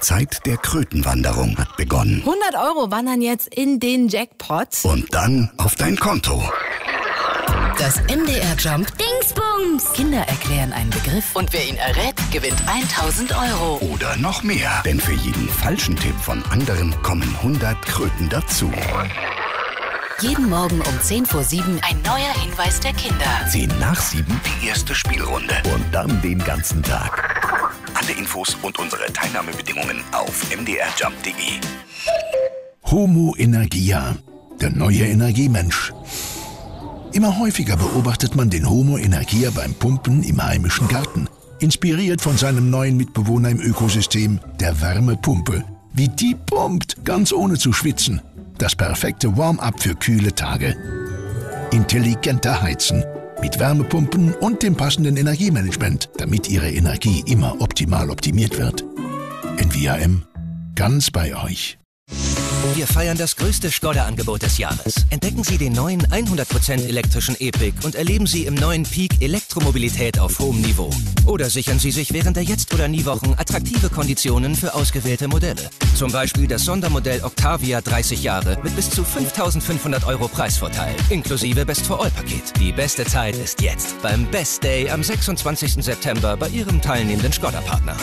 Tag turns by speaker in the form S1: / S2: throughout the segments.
S1: Zeit der Krötenwanderung hat begonnen.
S2: 100 € wandern jetzt in den Jackpot.
S1: Und dann auf dein Konto.
S3: Das MDR Jump
S4: Dingsbums.
S3: Kinder erklären einen Begriff und wer ihn errät, gewinnt 1000 €.
S1: Oder noch mehr. Denn für jeden falschen Tipp von anderen kommen 100 Kröten dazu.
S3: Jeden Morgen um 6:50 ein neuer Hinweis der Kinder.
S1: 7:10 die erste Spielrunde. Und dann den ganzen Tag. Alle Infos und unsere Teilnahmebedingungen auf mdrjump.de.
S5: Homo Energia, der neue Energiemensch. Immer häufiger beobachtet man den Homo Energia beim Pumpen im heimischen Garten. Inspiriert von seinem neuen Mitbewohner im Ökosystem, der Wärmepumpe. Wie die pumpt, ganz ohne zu schwitzen. Das perfekte Warm-up für kühle Tage. Intelligenter Heizen. Mit Wärmepumpen und dem passenden Energiemanagement, damit Ihre Energie immer optimal optimiert wird. NVAM, ganz bei euch.
S6: Wir feiern das größte Skoda-Angebot des Jahres. Entdecken Sie den neuen 100% elektrischen E-Pick und erleben Sie im neuen Peak Elektromobilität auf hohem Niveau. Oder sichern Sie sich während der Jetzt- oder Nie-Wochen attraktive Konditionen für ausgewählte Modelle. Zum Beispiel das Sondermodell Octavia 30 Jahre mit bis zu 5.500 € Preisvorteil, inklusive Best-for-All-Paket. Die beste Zeit ist jetzt, beim Best Day am 26. September bei Ihrem teilnehmenden Skoda-Partner.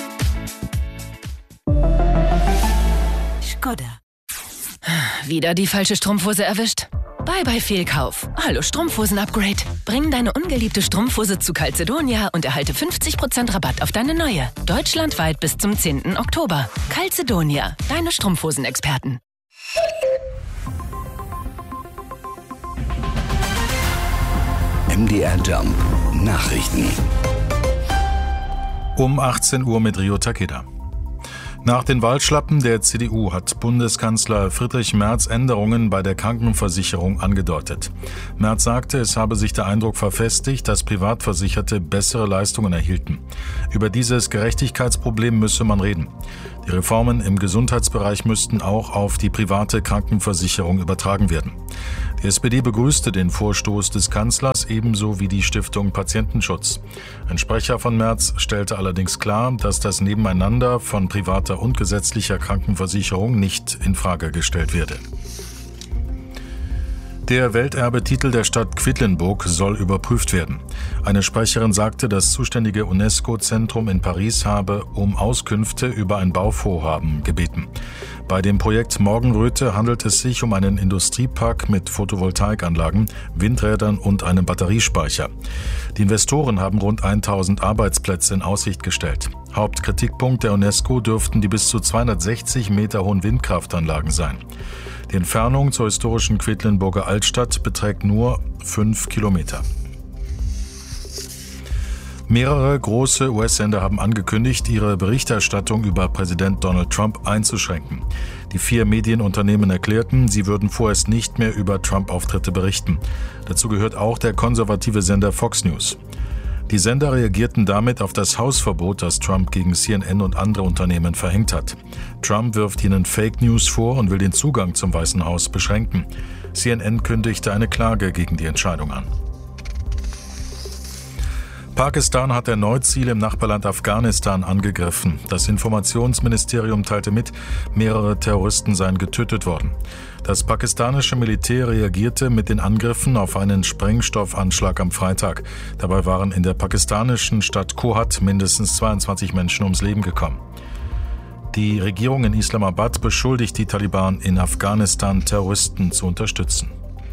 S3: Skoda. Wieder die falsche Strumpfhose erwischt? Bye Fehlkauf. Hallo Strumpfhosen-Upgrade. Bring deine ungeliebte Strumpfhose zu Calzedonia und erhalte 50% Rabatt auf deine neue. Deutschlandweit bis zum 10. Oktober. Calzedonia, deine Strumpfhosen-Experten.
S1: MDR Jump Nachrichten.
S7: Um 18 Uhr mit Rio Takeda. Nach den Wahlschlappen der CDU hat Bundeskanzler Friedrich Merz Änderungen bei der Krankenversicherung angedeutet. Merz sagte, es habe sich der Eindruck verfestigt, dass Privatversicherte bessere Leistungen erhielten. Über dieses Gerechtigkeitsproblem müsse man reden. Die Reformen im Gesundheitsbereich müssten auch auf die private Krankenversicherung übertragen werden. Die SPD begrüßte den Vorstoß des Kanzlers ebenso wie die Stiftung Patientenschutz. Ein Sprecher von Merz stellte allerdings klar, dass das Nebeneinander von privater und gesetzlicher Krankenversicherung nicht in Frage gestellt werde. Der Welterbetitel der Stadt Quedlinburg soll überprüft werden. Eine Sprecherin sagte, das zuständige UNESCO-Zentrum in Paris habe um Auskünfte über ein Bauvorhaben gebeten. Bei dem Projekt Morgenröte handelt es sich um einen Industriepark mit Photovoltaikanlagen, Windrädern und einem Batteriespeicher. Die Investoren haben rund 1000 Arbeitsplätze in Aussicht gestellt. Hauptkritikpunkt der UNESCO dürften die bis zu 260 Meter hohen Windkraftanlagen sein. Die Entfernung zur historischen Quedlinburger Altstadt beträgt nur 5 Kilometer. Mehrere große US-Sender haben angekündigt, ihre Berichterstattung über Präsident Donald Trump einzuschränken. Die 4 Medienunternehmen erklärten, sie würden vorerst nicht mehr über Trump-Auftritte berichten. Dazu gehört auch der konservative Sender Fox News. Die Sender reagierten damit auf das Hausverbot, das Trump gegen CNN und andere Unternehmen verhängt hat. Trump wirft ihnen Fake News vor und will den Zugang zum Weißen Haus beschränken. CNN kündigte eine Klage gegen die Entscheidung an. Pakistan hat erneut Ziele im Nachbarland Afghanistan angegriffen. Das Informationsministerium teilte mit, mehrere Terroristen seien getötet worden. Das pakistanische Militär reagierte mit den Angriffen auf einen Sprengstoffanschlag am Freitag. Dabei waren in der pakistanischen Stadt Kohat mindestens 22 Menschen ums Leben gekommen. Die Regierung in Islamabad beschuldigt die Taliban in Afghanistan, Terroristen zu unterstützen.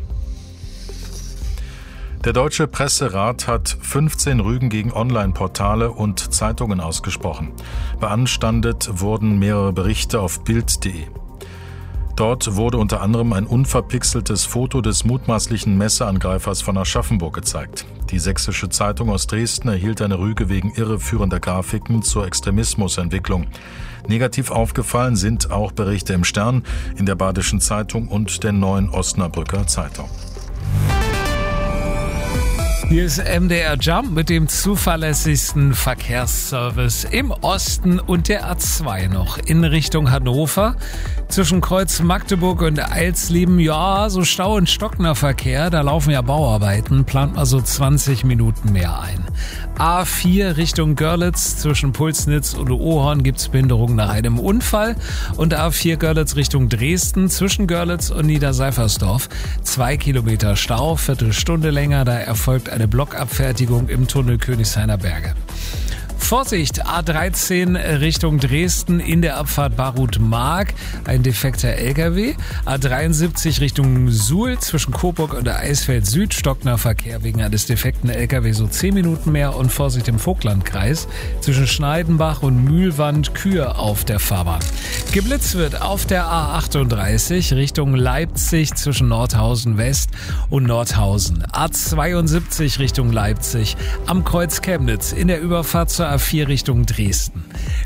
S7: Der Deutsche Presserat hat 15 Rügen gegen Online-Portale und Zeitungen ausgesprochen. Beanstandet wurden mehrere Berichte auf Bild.de. Dort wurde unter anderem ein unverpixeltes Foto des mutmaßlichen Messerangreifers von Aschaffenburg gezeigt. Die Sächsische Zeitung aus Dresden erhielt eine Rüge wegen irreführender Grafiken zur Extremismusentwicklung. Negativ aufgefallen sind auch Berichte im Stern, in der Badischen Zeitung und der Neuen Osnabrücker Zeitung.
S4: Hier ist MDR Jump mit dem zuverlässigsten Verkehrsservice im Osten und der A2 noch in Richtung Hannover. Zwischen Kreuz Magdeburg und Eilsleben, ja, so Stau- und stockender Verkehr, da laufen ja Bauarbeiten, plant mal so 20 Minuten mehr ein. A4 Richtung Görlitz, zwischen Pulsnitz und Ohorn gibt's Behinderungen nach einem Unfall. Und A4 Görlitz Richtung Dresden, zwischen Görlitz und Niederseifersdorf 2 Kilometer Stau, Viertelstunde länger, da erfolgt eine Blockabfertigung im Tunnel Königshainer Berge. Vorsicht, A13 Richtung Dresden in der Abfahrt Barut-Mark, ein defekter LKW. A73 Richtung Suhl zwischen Coburg und der Eisfeld Süd, stockender Verkehr wegen eines defekten LKW so 10 Minuten mehr. Und Vorsicht im Vogtlandkreis zwischen Schneidenbach und Mühlwand, Kühe auf der Fahrbahn. Geblitzt wird auf der A38 Richtung Leipzig zwischen Nordhausen West und Nordhausen. A72 Richtung Leipzig am Kreuz Chemnitz in der Überfahrt zur A4 Richtung Dresden.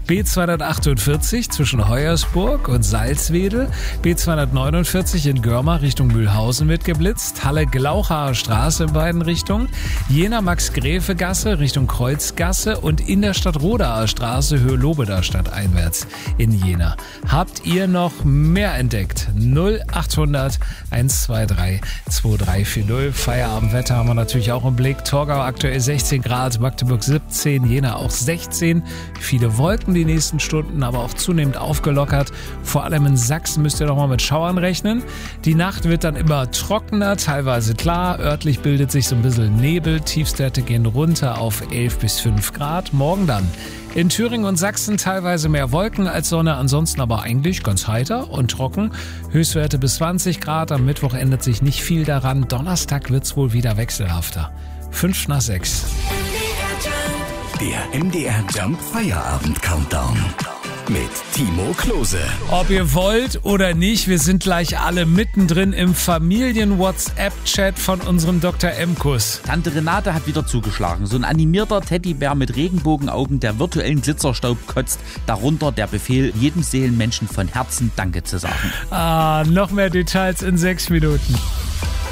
S4: B248 zwischen Hoyersburg und Salzwedel. B249 in Görmar Richtung Mühlhausen wird geblitzt. Halle-Glauchaer Straße in beiden Richtungen. Jena-Max-Gräfe-Gasse Richtung Kreuzgasse und in der Stadt-Rodaer Straße Höhe Lobeder stadteinwärts in Jena. Habt ihr noch mehr entdeckt? 0800 123 2340. Feierabendwetter haben wir natürlich auch im Blick. Torgau aktuell 16 Grad, Magdeburg 17, Jena auch 16. Viele Wolken die nächsten Stunden, aber auch zunehmend aufgelockert. Vor allem in Sachsen müsst ihr noch mal mit Schauern rechnen. Die Nacht wird dann immer trockener, teilweise klar. Örtlich bildet sich so ein bisschen Nebel. Tiefstwerte gehen runter auf 11 bis 5 Grad. Morgen dann in Thüringen und Sachsen teilweise mehr Wolken als Sonne, ansonsten aber eigentlich ganz heiter und trocken. Höchstwerte bis 20 Grad. Am Mittwoch ändert sich nicht viel daran. Donnerstag wird's wohl wieder wechselhafter. 5 nach 6.
S1: Der MDR Jump Feierabend Countdown mit Timo Klose.
S4: Ob ihr wollt oder nicht, wir sind gleich alle mittendrin im Familien-WhatsApp-Chat von unserem Dr. M-Kuss.
S8: Tante Renate hat wieder zugeschlagen. So ein animierter Teddybär mit Regenbogenaugen, der virtuellen Glitzerstaub kotzt. Darunter der Befehl, jedem Seelenmenschen von Herzen Danke zu sagen.
S4: Noch mehr Details in 6 Minuten.